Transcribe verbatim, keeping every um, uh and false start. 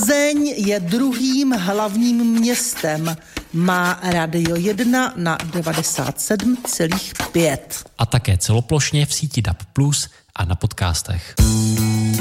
Plzeň je druhým hlavním městem. Má Radio jedna na devadesát sedm celá pět. A také celoplošně v síti D A B plus a na podcastech.